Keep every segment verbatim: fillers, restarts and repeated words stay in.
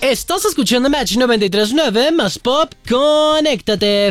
Estás escuchando Match noventa y tres punto nueve más Pop. Conéctate.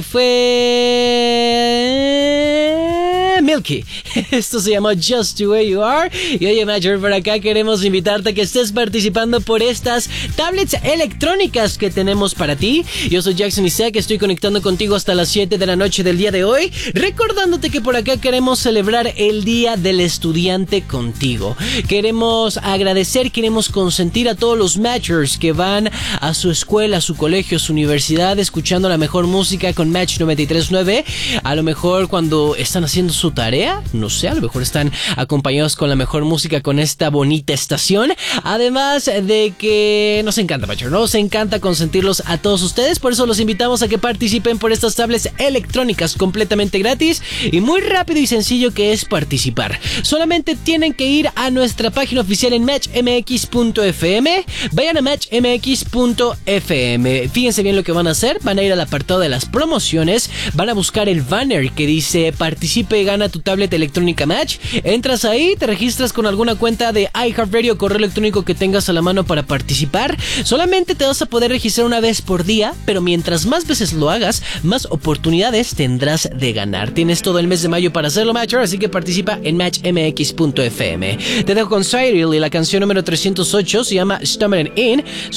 Fue Milky. Esto se llama Just the Way You Are. Y oye, Matcher, por acá queremos invitarte a que estés participando por estas tablets electrónicas que tenemos para ti. Yo soy Jackson Isaac, estoy conectando contigo hasta las siete de la noche del día de hoy, recordándote que por acá queremos celebrar el Día del Estudiante contigo. Queremos agradecer, queremos consentir a todos los Matchers que van a su escuela, a su colegio, a su universidad, escuchando la mejor música con Match noventa y tres punto nueve. A lo mejor cuando están haciendo su tarea, no sé, a lo mejor están acompañados con la mejor música con esta bonita estación. Además de que nos encanta, Matcher, nos encanta consentirlos a todos ustedes. Por eso los invitamos a que participen por estas tablets electrónicas completamente gratis y muy rápido y sencillo que es participar. Solamente tienen que ir a nuestra página oficial en match m x punto f m. Vayan a match m x punto f m. Fíjense bien lo que van a hacer. Van a ir al apartado de las promociones. Van a buscar el banner que dice participe y gana tu tablet electrónica Match. Entras ahí, te registras con alguna cuenta de iHeartRadio o correo electrónico que tengas a la mano para participar. Solamente te vas a poder registrar una vez por día, pero mientras más veces lo hagas, más oportunidades tendrás de ganar. Tienes todo el mes de mayo para hacerlo, Matcher, así que participa en match m x punto f m. Te dejo con Cyril y la canción número trescientos ocho se llama Stumbling In.